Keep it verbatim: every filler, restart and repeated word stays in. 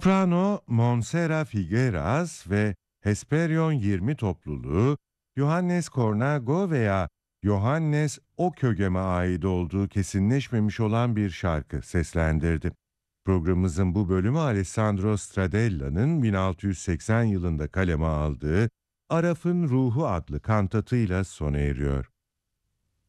Soprano Monsera Figueras ve Hesperion yirmi topluluğu, Johannes Cornago veya Johannes Okögem'e ait olduğu kesinleşmemiş olan bir şarkı seslendirdi. Programımızın bu bölümü Alessandro Stradella'nın bin altı yüz seksen yılında kaleme aldığı Araf'ın Ruhu adlı kantatıyla sona eriyor.